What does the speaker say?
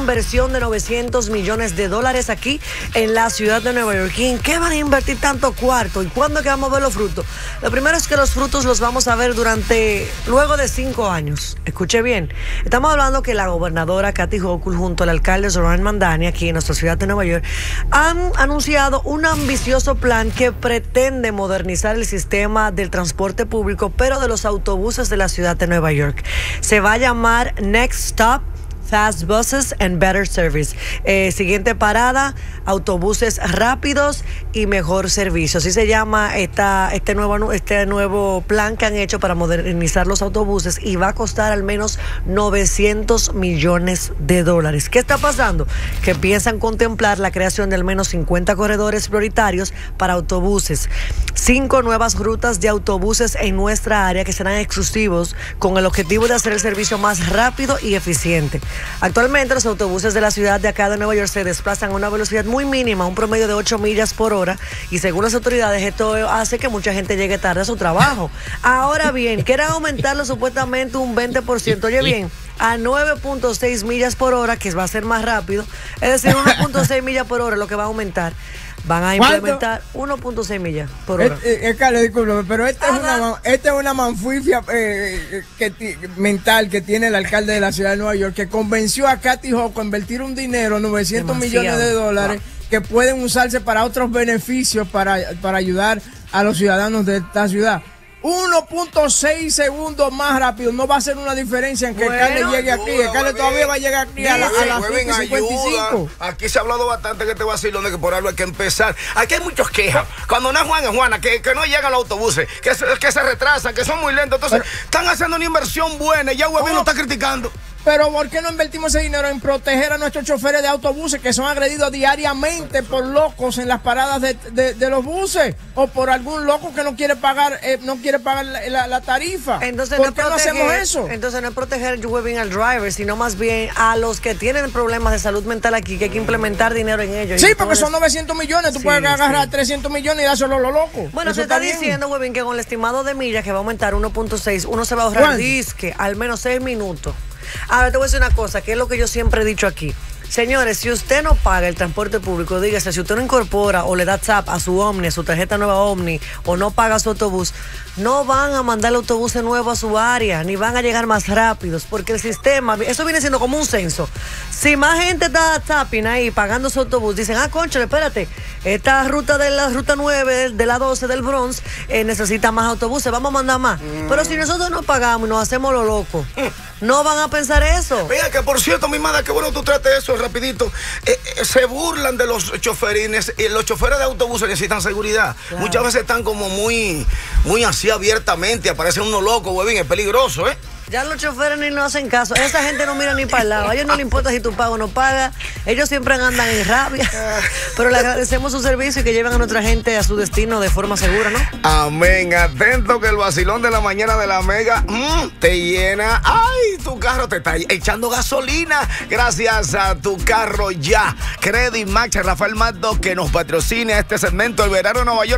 inversión de $900 millones aquí en la ciudad de Nueva York. ¿Y en qué van a invertir tanto cuarto? ¿Y cuándo es que vamos a ver los frutos? Lo primero es que los frutos los vamos a ver luego de 5 años. Escuche bien. Estamos hablando que la gobernadora Kathy Hochul junto al alcalde Zoran Mandani aquí en nuestra ciudad de Nueva York han anunciado un ambicioso plan que pretende modernizar el sistema del transporte público, pero de los autobuses de la ciudad de Nueva York. Se va a llamar Next Stop Fast Buses and Better Service. Siguiente parada, autobuses rápidos y mejor servicio. Así se llama este nuevo plan que han hecho para modernizar los autobuses y va a costar al menos $900 millones. ¿Qué está pasando? Que piensan contemplar la creación de al menos 50 corredores prioritarios para autobuses, 5 nuevas rutas de autobuses en nuestra área que serán exclusivos con el objetivo de hacer el servicio más rápido y eficiente. Actualmente los autobuses de la ciudad de acá de Nueva York se desplazan a una velocidad muy mínima, un promedio de 8 millas por hora, y según las autoridades esto hace que mucha gente llegue tarde a su trabajo. Ahora bien, quieren aumentarlo supuestamente un 20%, oye bien, a 9.6 millas por hora, que va a ser más rápido, es decir, 1.6 millas por hora es lo que va a aumentar. Van a implementar 1.6 millas por hora. Carlos, discúlpame, pero esta es una manfuifia mental que tiene el alcalde de la ciudad de Nueva York, que convenció a Kathy Hochul a invertir un dinero, $900 millones, que pueden usarse para otros beneficios para ayudar a los ciudadanos de esta ciudad. 1.6 segundos más rápido no va a hacer una diferencia en que Carlos llegue aquí. Carlos todavía va a llegar aquí a las 5:55. Aquí se ha hablado bastante que este vacilón de que por algo hay que empezar. Aquí hay muchos quejas. Cuando no es Juan, es Juana, que no llegan los autobuses, que se retrasan, que son muy lentos. Entonces, están haciendo una inversión buena y ya Huevín lo está criticando. Pero ¿por qué no invertimos ese dinero en proteger a nuestros choferes de autobuses que son agredidos diariamente por locos en las paradas de los buses? O por algún loco que no quiere pagar la tarifa. Entonces, ¿por qué no hacemos eso? Entonces no es proteger al driver, sino más bien a los que tienen problemas de salud mental aquí, que hay que implementar dinero en ellos. Sí, porque son 900 millones, tú puedes agarrar 300 millones y dárselo a los locos. Bueno, se está diciendo, Huevín, que con el estimado de millas que va a aumentar 1.6, uno se va a ahorrar disque al menos 6 minutos. Ahora te voy a decir una cosa, que es lo que yo siempre he dicho aquí. Señores, si usted no paga el transporte público, dígase, si usted no incorpora o le da zap a su Omni, a su tarjeta nueva Omni, o no paga su autobús, no van a mandar el autobús nuevo a su área, ni van a llegar más rápidos, porque el sistema, eso viene siendo como un censo. Si más gente está zapping ahí pagando su autobús, dicen, cónchale, espérate, esta ruta de la ruta 9, de la 12 del Bronx, necesita más autobuses, vamos a mandar más. Pero si nosotros no pagamos y nos hacemos lo loco, no van a pensar eso. Mira, que por cierto, mi madre, qué bueno tú trates eso rapidito. Se burlan de los choferines, y los choferes de autobuses necesitan seguridad. Claro. Muchas veces están como muy así abiertamente, aparecen unos locos, Huevín, es peligroso, Ya los choferes ni nos hacen caso. Esa gente no mira ni para el lado. A ellos no les importa si tú pagas o no pagas. Ellos siempre andan en rabia. Pero le agradecemos su servicio y que lleven a nuestra gente a su destino de forma segura, ¿no? Amén. Atento que el vacilón de la mañana de la Mega te llena. ¡Ay! Tu carro te está echando gasolina gracias a Tu Carro Ya. Credit Max, Rafael Mato, que nos patrocina este segmento. El verano en Nueva York